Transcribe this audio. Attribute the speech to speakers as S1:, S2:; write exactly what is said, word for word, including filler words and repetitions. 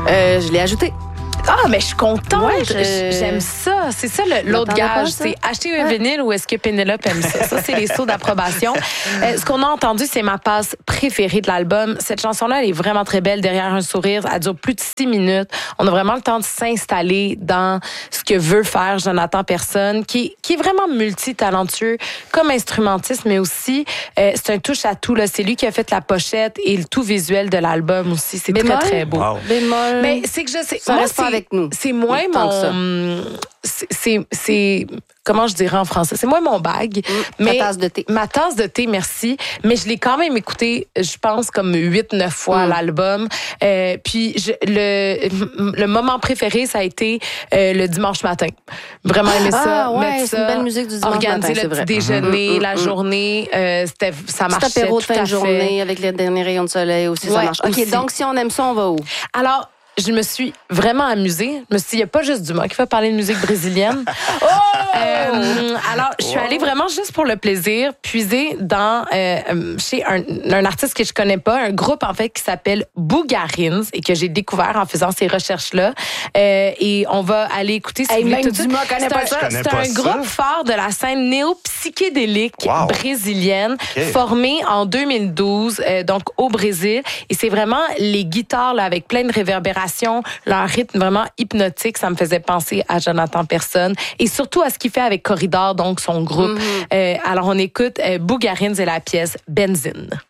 S1: Euh, je l'ai ajouté.
S2: Ah, mais je suis contente.
S1: Ouais, je-
S2: J'aime ça. C'est ça le- l'autre
S1: M'attendais pas à
S2: gage.
S1: ça.
S2: C'est acheter un vinyle ou est-ce que Pénélope aime ça? Ça, c'est les sauts d'approbation. Euh, ce qu'on a entendu, c'est ma passe préférée de l'album. Cette chanson-là, elle est vraiment très belle. Derrière un sourire, elle dure plus de six minutes. On a vraiment le temps de s'installer dans ce que veut faire Jonathan Personne, qui, qui est vraiment multitalentueux comme instrumentiste, mais aussi, euh, c'est un touche-à-tout, là. C'est lui qui a fait la pochette et le tout visuel de l'album aussi. C'est très,
S1: Bémol?
S2: très beau.
S3: Wow.
S1: Bémol.
S2: Mais c'est que je sais.
S1: Ça
S2: moi,
S1: reste pas
S2: c'est-
S1: avec nous.
S2: C'est moins
S1: Tant que ça.
S2: mon. c'est- C'est. c'est- Comment je dirais en français? C'est moins mon bag.
S1: ta tasse de thé.
S2: Ma tasse de thé, merci. Mais je l'ai quand même écouté, je pense, comme huit, neuf fois
S1: Mm.
S2: l'album. Euh, puis je- le, le moment préféré, ça a été euh, le dimanche matin. Vraiment aimé ça.
S1: Ah, ouais,
S2: mettre
S1: c'est
S2: ça,
S1: une belle musique du dimanche
S2: organiser
S1: matin,
S2: le
S1: c'est
S2: petit
S1: vrai.
S2: déjeuner,
S1: Mm, mm,
S2: la
S1: mm.
S2: journée. euh, c'était, ça marchait
S1: Petit apéro de
S2: tout
S1: fin
S2: à
S1: de
S2: fait.
S1: journée avec les derniers rayons de soleil aussi, ça
S2: Ouais,
S1: marche. OK,
S2: aussi.
S1: donc si on aime ça, on va où?
S2: Alors, je me suis vraiment amusée. Je me suis dit, il n'y a pas juste du moi qui va parler de musique brésilienne.
S1: Oh!
S2: Euh, alors, je suis allée vraiment juste pour le plaisir, puiser dans euh, chez un, un artiste que je connais pas, un groupe en fait qui s'appelle Bougarins et que j'ai découvert en faisant ces recherches-là. Euh, et on va aller écouter si
S1: Hey,
S2: vous voulez
S1: même
S2: tout de suite.
S1: Dumas connaît
S2: C'est
S1: pas
S2: un-
S1: ça.
S3: Je connais
S2: C'est
S3: pas
S2: un
S3: ça.
S2: groupe phare de la scène néo-psychédélique
S3: Wow.
S2: brésilienne,
S3: OK.
S2: formé en deux mille douze, euh, donc au Brésil. Et c'est vraiment les guitares là, avec plein de réverbérations, leur rythme vraiment hypnotique. Ça me faisait penser à Jonathan Personne et surtout à ce qu'il fait avec Corridor, donc son groupe. Euh, alors on écoute euh, Bougarins et la pièce Benzine.